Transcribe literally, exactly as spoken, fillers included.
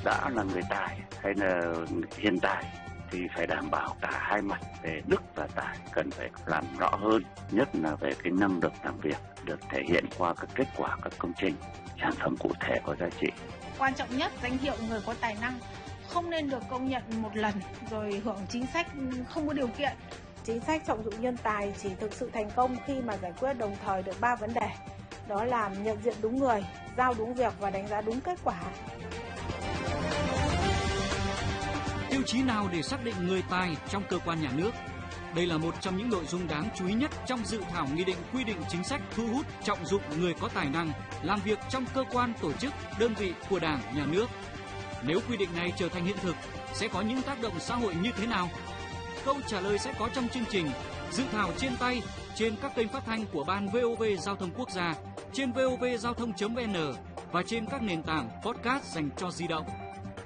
đã là người tài hay là hiện tài thì phải đảm bảo cả hai mặt về đức và tài, cần phải làm rõ hơn, nhất là về cái năng lực làm việc được thể hiện qua các kết quả các công trình, sản phẩm cụ thể có giá trị. Quan trọng nhất, danh hiệu người có tài năng không nên được công nhận một lần rồi hưởng chính sách không có điều kiện. Chính sách trọng dụng nhân tài chỉ thực sự thành công khi mà giải quyết đồng thời được ba vấn đề. Đó là nhận diện đúng người, giao đúng việc và đánh giá đúng kết quả. Tiêu chí nào để xác định người tài trong cơ quan nhà nước? Đây là một trong những nội dung đáng chú ý nhất trong dự thảo nghị định quy định chính sách thu hút trọng dụng người có tài năng làm việc trong cơ quan, tổ chức, đơn vị của Đảng, Nhà nước. Nếu quy định này trở thành hiện thực, sẽ có những tác động xã hội như thế nào? Câu trả lời sẽ có trong chương trình dự thảo trên tay trên các kênh phát thanh của Ban vê o vê Giao thông Quốc gia, trên vovgiao thông chấm vn và trên các nền tảng podcast dành cho di động.